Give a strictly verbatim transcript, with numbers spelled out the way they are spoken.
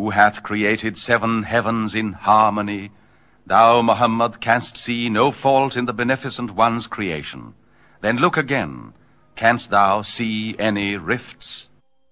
who hath created seven heavens in harmony, thou, Muhammad, canst see no fault in the Beneficent One's creation. Then look again. Canst thou see any rifts?